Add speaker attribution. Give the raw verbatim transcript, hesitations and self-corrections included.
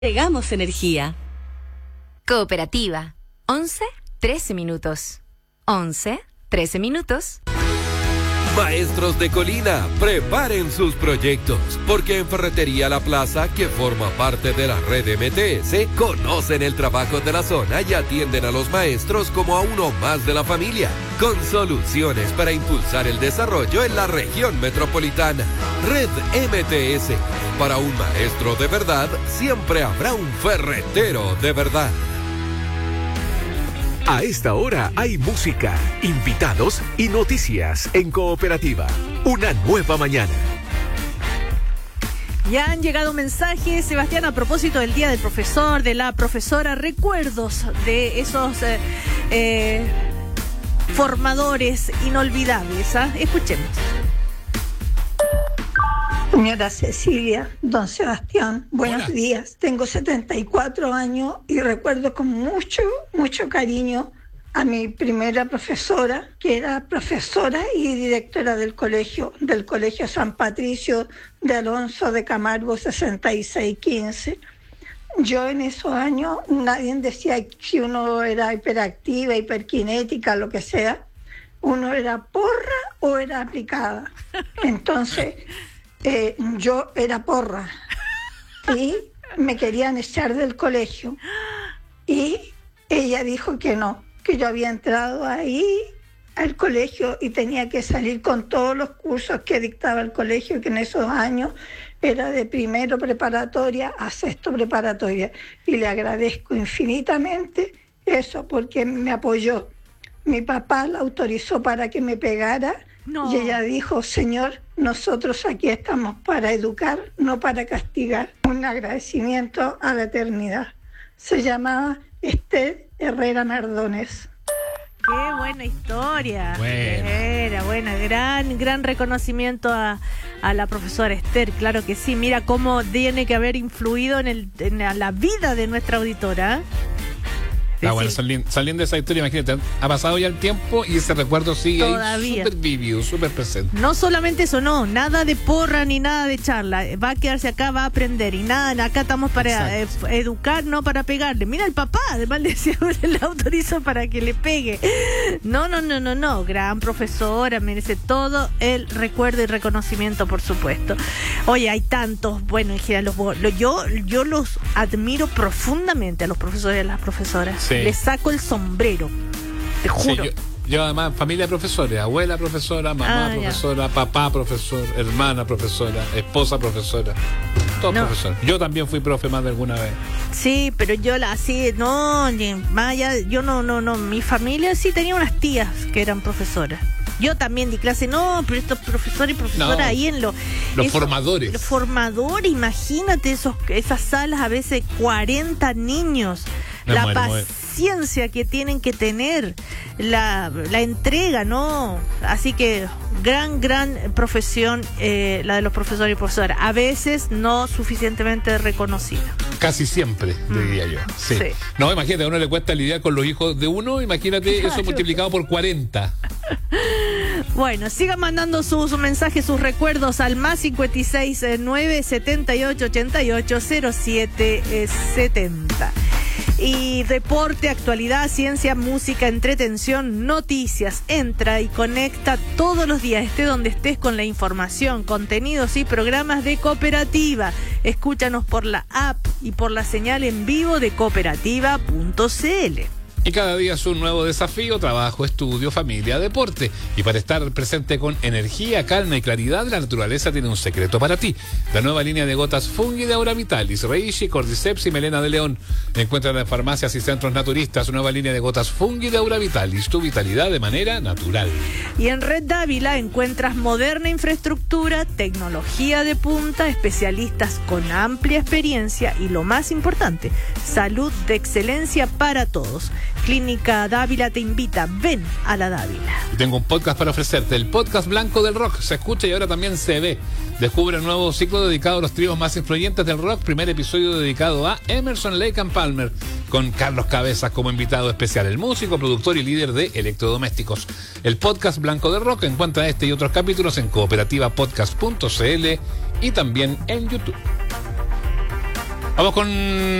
Speaker 1: Llegamos energía.
Speaker 2: Cooperativa. once, trece minutos. once, trece minutos.
Speaker 3: Maestros de Colina, preparen sus proyectos, porque en Ferretería La Plaza, que forma parte de la red M T S, conocen el trabajo de la zona y atienden a los maestros como a uno más de la familia, con soluciones para impulsar el desarrollo en la región metropolitana. Red M T S, para un maestro de verdad, siempre habrá un ferretero de verdad.
Speaker 4: A esta hora hay música, invitados y noticias en Cooperativa. Una nueva mañana.
Speaker 5: Ya han llegado mensajes, Sebastián, a propósito del Día del Profesor, de la profesora, recuerdos de esos eh, eh, formadores inolvidables. ¿Ah? Escuchemos.
Speaker 6: Señora Cecilia, don Sebastián, buenos
Speaker 7: Hola.
Speaker 6: días. Tengo setenta y cuatro años y recuerdo con mucho, mucho cariño a mi primera profesora, que era profesora y directora del colegio, del Colegio San Patricio de Alonso de Camargo sesenta y seis quince. Yo en esos años, nadie decía si uno era hiperactiva, hiperkinética, lo que sea. Uno era porra o era aplicada. Entonces... Eh, yo era porra y me querían echar del colegio y ella dijo que no, que yo había entrado ahí al colegio y tenía que salir con todos los cursos que dictaba el colegio, que en esos años era de primero preparatoria a sexto preparatoria, y le agradezco infinitamente eso porque me apoyó. Mi papá la autorizó para que me pegara. No. Y ella dijo, señor, nosotros aquí estamos para educar, no para castigar. Un agradecimiento a la eternidad. Se llamaba Esther Herrera Mardones.
Speaker 5: Qué buena historia.
Speaker 7: Bueno.
Speaker 5: Era buena, gran, gran reconocimiento a, a la profesora Esther, claro que sí. Mira cómo tiene que haber influido en, el, en la vida de nuestra auditora.
Speaker 7: Ah, bueno, saliendo, saliendo de esa historia, imagínate, ha pasado ya el tiempo y ese recuerdo sigue
Speaker 5: todavía
Speaker 7: súper vivido, súper presente.
Speaker 5: No solamente eso, no, nada de porra ni nada de charla, va a quedarse acá, va a aprender y nada, acá estamos para eh, educar, no para pegarle. Mira el papá, además le decía, le autorizó para que le pegue. No, no, no, no, no, gran profesora, merece todo el recuerdo y reconocimiento, por supuesto. Oye, hay tantos, bueno, en general, los, yo, yo los admiro profundamente a los profesores y a las profesoras. Sí. Le saco el sombrero, te juro.
Speaker 7: Sí, yo, yo además, familia de profesores, abuela profesora, mamá ah, profesora, ya. papá profesor, hermana profesora, esposa profesora, todo no. profesor. Yo también fui profe más de alguna vez.
Speaker 5: Sí, pero yo la así, no, Maya, yo no, no, no, mi familia sí tenía unas tías que eran profesoras. Yo también di clase, no, pero estos profesores y profesoras no, ahí en lo,
Speaker 7: los
Speaker 5: eso,
Speaker 7: formadores.
Speaker 5: Los formadores, imagínate esos, esas salas a veces cuarenta niños. Me la muero, paciencia muero. que tienen que tener, la, la entrega, ¿no? Así que gran, gran profesión eh, la de los profesores y profesoras. A veces no suficientemente reconocida.
Speaker 7: Casi siempre, mm. diría yo. Sí. sí. No, imagínate, a uno le cuesta lidiar con los hijos de uno, imagínate claro. eso multiplicado por cuarenta.
Speaker 5: Bueno, sigan mandando sus, sus mensajes, sus recuerdos al más cincuenta y seis, nueve, setenta y ocho, ochenta y ocho, cero siete, setenta. Y deporte, actualidad, ciencia, música, entretención, noticias. Entra y conecta todos los días, esté donde estés, con la información, contenidos y programas de Cooperativa. Escúchanos por la app y por la señal en vivo de cooperativa punto c l.
Speaker 7: Y cada día es un nuevo desafío, trabajo, estudio, familia, deporte. Y para estar presente con energía, calma y claridad, la naturaleza tiene un secreto para ti. La nueva línea de gotas Fungi de Aura Vitalis, Reishi, Cordyceps y Melena de León. Encuentran en farmacias y centros naturistas nueva línea de gotas Fungi de Aura Vitalis, tu vitalidad de manera natural.
Speaker 5: Y en Red Dávila encuentras moderna infraestructura, tecnología de punta, especialistas con amplia experiencia y, lo más importante, salud de excelencia para todos. Clínica Dávila te invita, ven a la Dávila.
Speaker 7: Tengo un podcast para ofrecerte, el podcast Blanco del Rock. Se escucha y ahora también se ve. Descubre un nuevo ciclo dedicado a los tríos más influyentes del rock. Primer episodio dedicado a Emerson, Lake and Palmer, con Carlos Cabezas como invitado especial, el músico, productor y líder de Electrodomésticos. El podcast Blanco del Rock, encuentra este y otros capítulos en cooperativa podcast punto c l y también en YouTube. Vamos con